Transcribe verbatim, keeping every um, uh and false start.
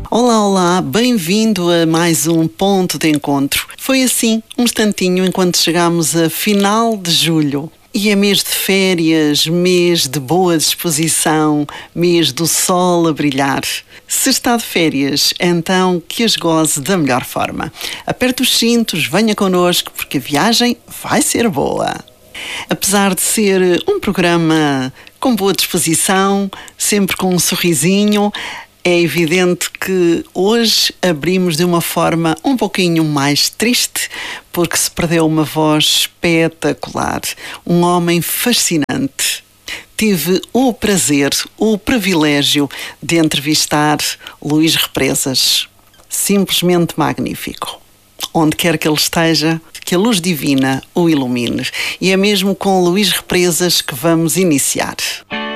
Olá, olá, bem-vindo a mais um Ponto de Encontro. Foi assim, um instantinho enquanto chegámos a final de julho. E é mês de férias, mês de boa disposição, mês do sol a brilhar. Se está de férias, então que as goze da melhor forma. Aperte os cintos, venha connosco, porque a viagem vai ser boa. Apesar de ser um programa com boa disposição, sempre com um sorrisinho, é evidente que hoje abrimos de uma forma um pouquinho mais triste, porque se perdeu uma voz espetacular, um homem fascinante. Tive o prazer, o privilégio de entrevistar Luís Represas. Simplesmente magnífico. Onde quer que ele esteja, que a luz divina o ilumine. E é mesmo com Luís Represas que vamos iniciar.